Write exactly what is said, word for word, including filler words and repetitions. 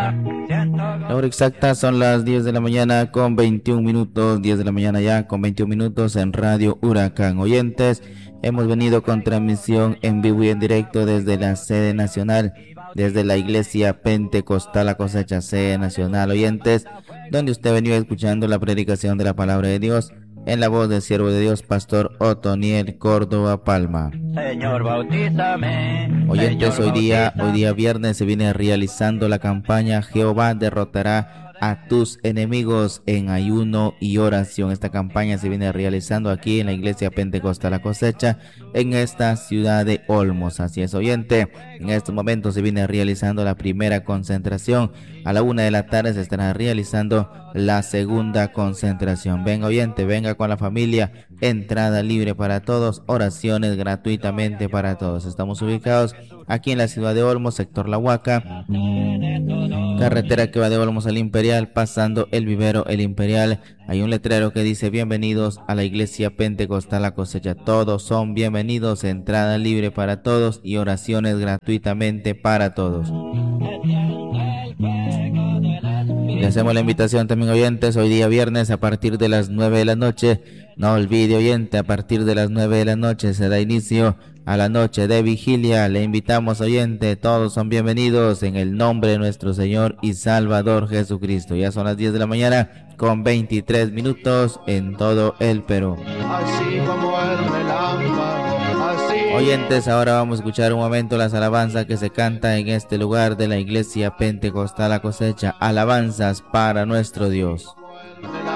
La hora exacta son las diez de la mañana con veintiún minutos, diez de la mañana ya con veintiún minutos en Radio Huracán. Oyentes, hemos venido con transmisión en vivo y en directo desde la sede nacional, desde la Iglesia Pentecostal La Cosecha, sede nacional. Oyentes, donde usted ha venido escuchando la predicación de la palabra de Dios en la voz del siervo de Dios, Pastor Otoniel Córdoba Palma. Señor, bautízame. Oyentes, Señor, hoy día, bautízame. hoy día viernes se viene realizando la campaña Jehová derrotará a tus enemigos en ayuno y oración. Esta campaña se viene realizando aquí en la Iglesia Pentecostal La Cosecha, en esta ciudad de Olmos. Así es, oyente, en estos momentos se viene realizando la primera concentración. A la una de la tarde se estará realizando la segunda concentración. Venga, oyente, venga con la familia, entrada libre para todos, oraciones gratuitamente para todos. Estamos ubicados aquí en la ciudad de Olmos, sector La Huaca, carretera que va de Olmos al Imperial, pasando el vivero El Imperial. Hay un letrero que dice: bienvenidos a la Iglesia Pentecostal La Cosecha. Todos son bienvenidos, entrada libre para todos y oraciones gratuitamente para todos. Le hacemos la invitación también, oyentes, hoy día viernes a partir de las nueve de la noche. No olvide, oyente, a partir de las nueve de la noche se da inicio a la noche de vigilia. Le invitamos, oyente, todos son bienvenidos en el nombre de nuestro Señor y Salvador Jesucristo. Ya son las diez de la mañana con veintitrés minutos en todo el Perú. Así como el relámpago, así. Oyentes, ahora vamos a escuchar un momento las alabanzas que se cantan en este lugar de la Iglesia Pentecostal La Cosecha. Alabanzas para nuestro Dios.